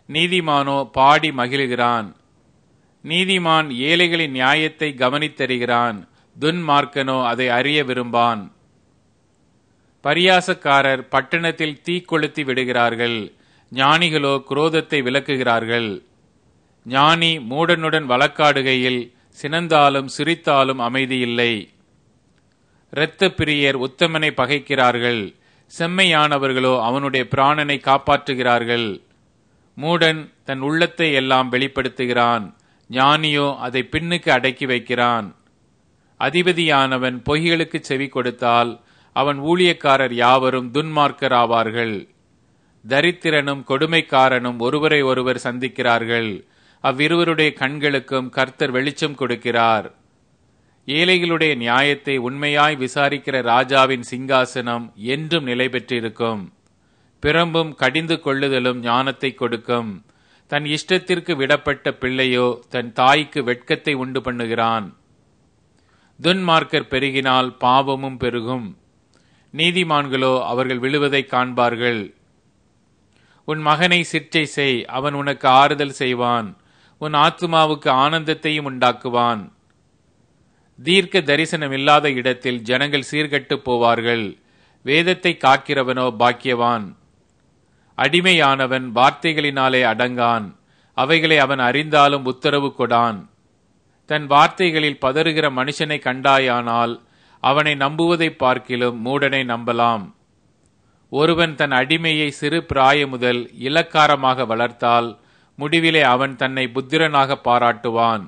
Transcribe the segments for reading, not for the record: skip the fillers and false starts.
நீதிமானோ பாடி மகிழுகிறான். நீதிமான் ஏழைகளின் நியாயத்தை கவனித்தறிகிறான், துன்மார்க்கனோ அதை அறிய விரும்பான். பரியாசக்காரர் பட்டணத்தில் தீ கொளுத்தி விடுகிறார்கள், ஞானிகளோ குரோதத்தை விலக்குகிறார்கள். ஞானி மூடனுடன் வழக்காடுகையில் சினந்தாலும் சிரித்தாலும் அமைதியில்லை. இரத்த பிரியர் உத்தமனை பகைக்கிறார்கள், செம்மையானவர்களோ அவனுடைய பிராணனை காப்பாற்றுகிறார்கள். மூடன் தன் உள்ளத்தை எல்லாம் வெளிப்படுத்துகிறான், ஞானியோ அதை பின்னுக்கு அடக்கி வைக்கிறான். அதிபதியானவன் பொய்களுக்கு செவி கொடுத்தால் அவன் ஊழியக்காரர் யாவரும் துன்மார்க்கராவார்கள். தரித்திரனும் கொடுமைக்காரனும் ஒருவரை ஒருவர் சந்திக்கிறார்கள், அவ்விருவருடைய கண்களுக்கும் கர்த்தர் வெளிச்சம் கொடுக்கிறார். ஏழைகளுடைய நியாயத்தை உண்மையாய் விசாரிக்கிற ராஜாவின் சிங்காசனம் என்றும் நிலை பெற்றிருக்கும். பிரம்பும் கடிந்து கொள்ளுதலும் ஞானத்தை கொடுக்கும். தன் இஷ்டத்திற்கு விடப்பட்ட பிள்ளையோ தன் தாய்க்கு வெட்கத்தை உண்டு பண்ணுகிறான். துன்மார்க்கர் பெருகினால் பாவமும் பெருகும், நீதிமான்களோ அவர்கள் விழுவதை காண்பார்கள். உன் மகனை சிற்றை செய், அவன் உனக்கு ஆறுதல் செய்வான், உன் ஆத்துமாவுக்கு ஆனந்தத்தையும் உண்டாக்குவான். தீர்க்க தரிசனம் இல்லாத இடத்தில் ஜனங்கள் சீர்கட்டு போவார்கள், வேதத்தை காக்கிறவனோ பாக்கியவான். அடிமையானவன் வார்த்தைகளினாலே அடங்கான், அவைகளை அவன் அறிந்தாலும் உத்தரவு கொடான். தன் வார்த்தைகளில் பதறுகிற மனுஷனை கண்டாயானால் அவனை நம்புவதை பார்க்கிலும் மூடனை நம்பலாம். ஒருவன் தன் அடிமையை சிறு பிராய முதல் இலக்காரமாக வளர்த்தால் முடிவிலே அவன் தன்னை புத்திரனாக பாராட்டுவான்.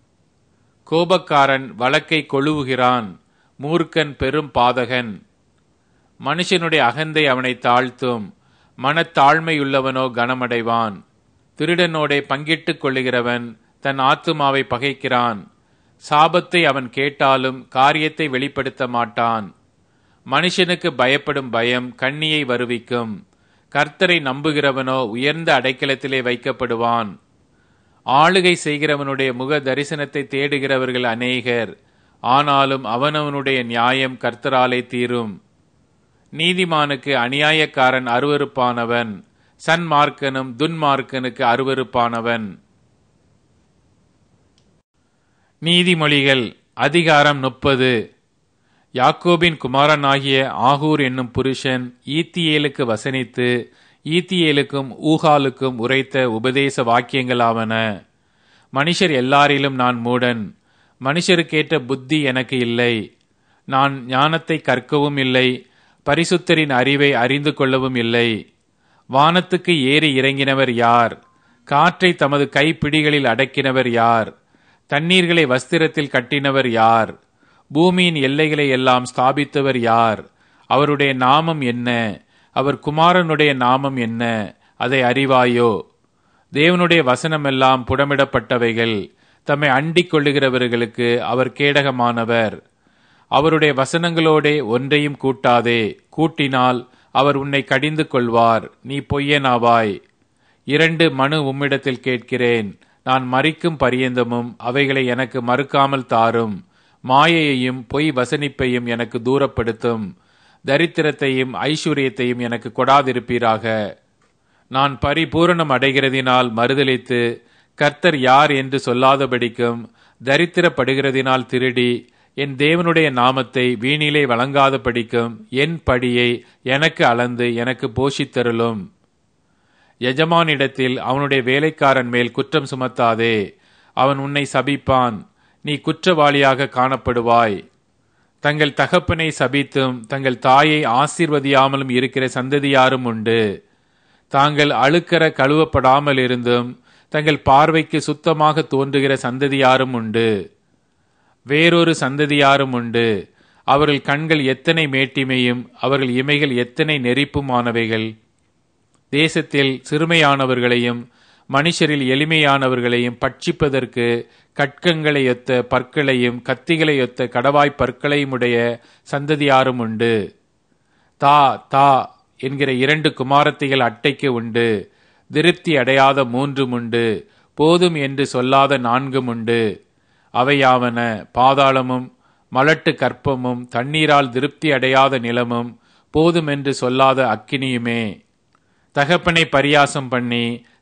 கோபக்காரன் வழக்கை கொழுவுகிறான், மூர்க்கன் பெரும் பாதகன். மனுஷனுடைய அகந்தை அவனை தாழ்த்தும், மனத்தாழ்மையுள்ளவனோ கனமடைவான். திருடனோடே பங்கிட்டுக் கொள்ளுகிறவன் தன் ஆத்துமாவை பகைக்கிறான். சாபத்தை அவன் கேட்டாலும் காரியத்தை வெளிப்படுத்த மாட்டான். மனுஷனுக்கு பயப்படும் பயம் கண்ணியை வருவிக்கும். கர்த்தரை நம்புகிறவனோ உயர்ந்த அடைக்கலத்திலே வைக்கப்படுவான். ஆளுகை செய்கிறவனுடைய முக தரிசனத்தை தேடுகிறவர்கள் அநேகர், ஆனாலும் அவனவனுடைய நியாயம் கர்த்தராலே தீரும். நீதிமானுக்கு அநியாயக்காரன் அருவருப்பானவன், சன்மார்க்கனும் துன்மார்க்கனுக்கு அருவருப்பானவன். நீதிமொழிகள் அதிகாரம் 30. யாக்கோபின் குமாரனாகிய ஆகூர் என்னும் புருஷன் ஈத்தியேலுக்கு வசனித்து ஈத்தியேலுக்கும் ஊகாலுக்கும் உரைத்த உபதேச வாக்கியங்களாவன. மனுஷர் எல்லாரிலும் நான் மூடன், மனுஷருக்கேற்ற புத்தி எனக்கு இல்லை. நான் ஞானத்தை கற்கவும் இல்லை, பரிசுத்தரின் அறிவை அறிந்து கொள்ளவும் இல்லை. வானத்துக்கு ஏறி இறங்கினவர் யார்? காற்றை தமது கைப்பிடிகளில் அடக்கினவர் யார்? தண்ணீர்களை வஸ்திரத்தில் கட்டினவர் யார்? பூமியின் எல்லைகளை எல்லாம் ஸ்தாபித்தவர் யார்? அவருடைய நாமம் என்ன? அவர் குமாரனுடைய நாமம் என்ன? அதை அறிவாயோ? தேவனுடைய வசனமெல்லாம் புடமிடப்பட்டவைகள், தம்மை அண்டிக் கொள்ளுகிறவர்களுக்கு அவர் கேடகமானவர். அவருடைய வசனங்களோடே ஒன்றையும் கூட்டாதே, கூட்டினால் அவர் உன்னை கடிந்து கொள்வார், நீ பொய்யனாவாய். 2 மனு உம்மிடத்தில் கேட்கிறேன், நான் மரிக்கும் பரியந்தமும் அவைகளை எனக்கு மறுக்காமல் தாரும். மாயையையும் பொய் வசனிப்பையும் எனக்கு தூரப்படுத்தும். தரித்திரத்தையும் ஐஸ்வர்யத்தையும் எனக்கு கொடாதிருப்பீராக. நான் பரிபூரணம் அடைகிறதினால் மறுதலித்து கர்த்தர் யார் என்று சொல்லாதபடிக்கும், தரித்திரப்படுகிறதினால் திருடி என் தேவனுடைய நாமத்தை வீணிலே வழங்காதபடிக்கும் என் படியை எனக்கு அளந்து எனக்கு போஷித்தருளும். எஜமானிடத்தில் அவனுடைய வேலைக்காரன் மேல் குற்றம் சுமத்தாதே, அவன் உன்னை சபிப்பான், நீ குற்றவாளியாக காணப்படுவாய். தங்கள் தகப்பனை சபித்தும் தங்கள் தாயை ஆசீர்வதியாமலும் இருக்கிற சந்ததியாரும் உண்டு. தாங்கள் அழுக்கற கழுவப்படாமல் இருந்தும் தங்கள் பார்வைக்கு சுத்தமாக தோன்றுகிற சந்ததியாரும் உண்டு. வேறொரு சந்ததியாரும் உண்டு, அவர்கள் கண்கள் எத்தனை மேட்டிமையும் அவர்கள் இமைகள் எத்தனை நெறிப்புமானவைகள். தேசத்தில் சிறுமையானவர்களையும் மனுஷரில் எளிமையானவர்களையும் பட்சிப்பதற்கு கட்கங்களை ஒத்த பற்களையும் கத்திகளை ஒத்த கடவாய் பற்களையும் உடைய சந்ததியாரும் உண்டு. தா தா என்கிற 2 குமாரத்திகள் அட்டைக்கு உண்டு. திருப்தி அடையாத 3 உண்டு. போதும் என்று சொல்லாத 4 உண்டு. அவையாவன பாதாளமும் மலட்டு கற்பமும் தண்ணீரால் திருப்தி அடையாத நிலமும் போதும் என்று சொல்லாத அக்கினியுமே. தகப்பனை பரியாசம் பண்ணி